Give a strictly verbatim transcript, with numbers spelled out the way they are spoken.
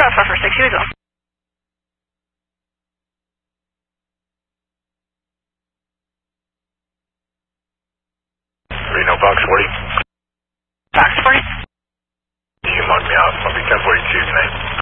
about five four six, here we go. Reno box forty. Box forty. You can mark me out. I'll be ten forty-two tonight.